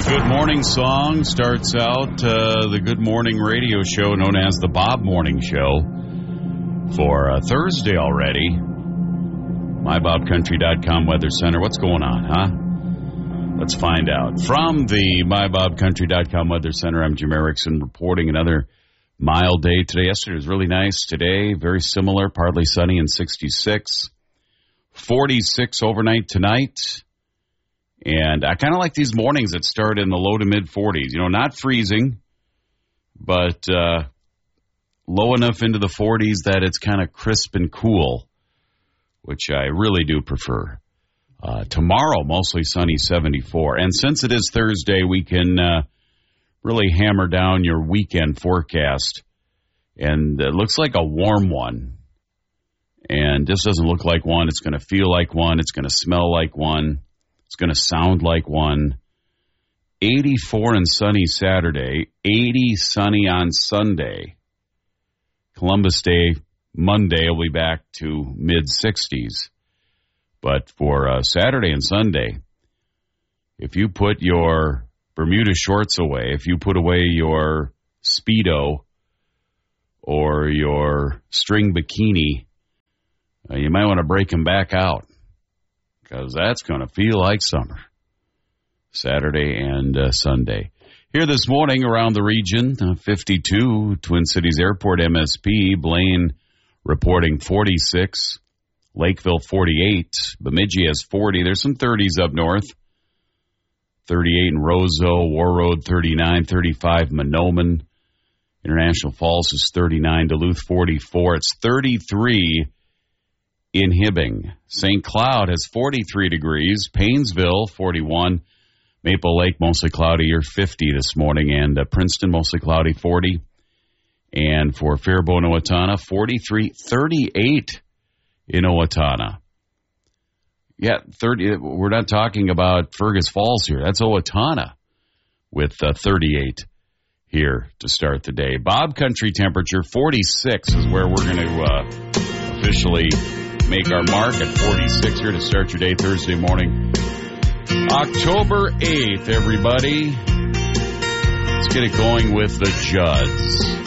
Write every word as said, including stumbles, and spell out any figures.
Good morning song starts out uh, the Good Morning radio show known as the Bob Morning Show for uh, Thursday already. my bob country dot com Weather Center. What's going on, huh? Let's find out. From the my bob country dot com Weather Center, I'm Jim Erickson reporting another mild day today. Yesterday was really nice. Today, very similar, partly sunny and sixty-six. forty-six overnight tonight. And I kind of like these mornings that start in the low to mid forties. You know, not freezing, but uh, low enough into the forties that it's kind of crisp and cool, which I really do prefer. Uh, tomorrow, mostly sunny, seventy-four. And since it is Thursday, we can uh, really hammer down your weekend forecast. And it looks like a warm one. And this doesn't look like one. It's going to feel like one. It's going to smell like one. It's going to sound like one. eighty-four and sunny Saturday, eighty sunny on Sunday. Columbus Day, Monday, will be back to mid sixties. But for uh, Saturday and Sunday, if you put your Bermuda shorts away, if you put away your Speedo or your string bikini, uh, you might want to break them back out. Because that's going to feel like summer. Saturday and uh, Sunday. Here this morning around the region, uh, fifty-two, Twin Cities Airport M S P, Blaine reporting forty-six, Lakeville forty-eight, Bemidji has forty. There's some thirties up north. thirty-eight in Roseau, War Road thirty-nine, thirty-five Monoman. International Falls is thirty-nine, Duluth forty-four. It's thirty-three in Hibbing. Saint Cloud has forty-three degrees. Paynesville, forty-one. Maple Lake, mostly cloudy, or fifty this morning. And uh, Princeton, mostly cloudy, forty. And for Faribault, Owatonna, forty-three, thirty-eight in Owatonna. Yeah, thirty. We're not talking about Fergus Falls here. That's Owatonna with uh, thirty-eight here to start the day. Bob Country temperature, forty-six is where we're going to uh, officially make our mark at forty-six here to start your day Thursday morning. October eighth, everybody. Let's get it going with the Judds.